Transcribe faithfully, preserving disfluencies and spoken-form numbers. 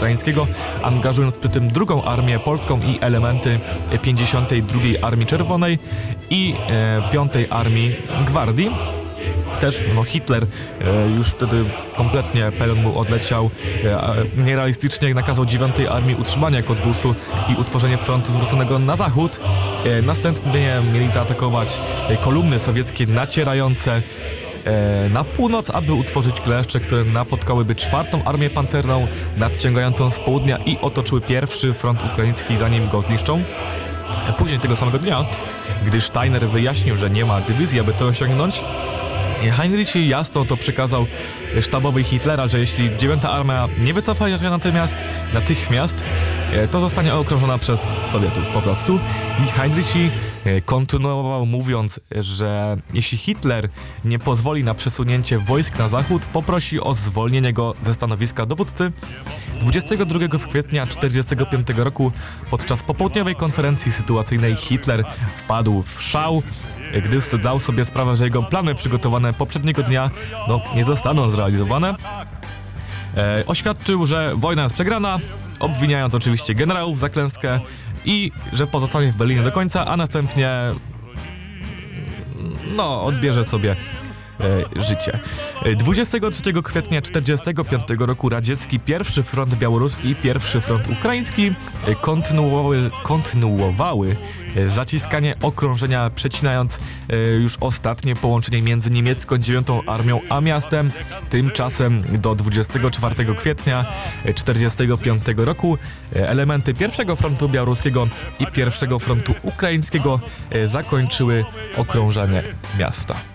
ukraińskiego, angażując przy tym drugą armię polską i elementy pięćdziesiątej drugiej Armii Czerwonej i e, piątej Armii Gwardii. Też no, Hitler e, już wtedy kompletnie pelon mu odleciał. E, nierealistycznie nakazał dziewiątej Armii utrzymanie Kotbusu i utworzenie frontu zwróconego na zachód. E, następnie mieli zaatakować e, kolumny sowieckie nacierające e, na północ, aby utworzyć kleszcze, które napotkałyby czwartą Armię Pancerną nadciągającą z południa i otoczyły pierwszy front ukraiński, zanim go zniszczą. Później tego samego dnia, gdy Steiner wyjaśnił, że nie ma dywizji, aby to osiągnąć, Heinrich jasno to przekazał sztabowi Hitlera, że jeśli dziewiąta Armia nie wycofa się natychmiast, natychmiast, to zostanie okrążona przez Sowietów po prostu. I Heinrich kontynuował mówiąc, że jeśli Hitler nie pozwoli na przesunięcie wojsk na zachód, poprosi o zwolnienie go ze stanowiska dowódcy. dwudziestego drugiego kwietnia tysiąc dziewięćset czterdziestego piątego roku podczas popołudniowej konferencji sytuacyjnej Hitler wpadł w szał, gdy zdał sobie sprawę, że jego plany przygotowane poprzedniego dnia no, nie zostaną zrealizowane. E, oświadczył, że wojna jest przegrana, obwiniając oczywiście generałów za klęskę i że pozostanie w Berlinie do końca, a następnie no, odbierze sobie e, życie. dwudziestego trzeciego kwietnia tysiąc dziewięćset czterdziestego piątego roku radziecki pierwszy front białoruski i pierwszy front ukraiński kontynuowały, kontynuowały zaciskanie okrążenia, przecinając e, już ostatnie połączenie między niemiecką dziewiątą Armią a miastem. Tymczasem do dwudziestego czwartego kwietnia tysiąc dziewięćset czterdziestego piątego roku elementy pierwszego frontu białoruskiego i pierwszego frontu ukraińskiego e, zakończyły okrążenie miasta.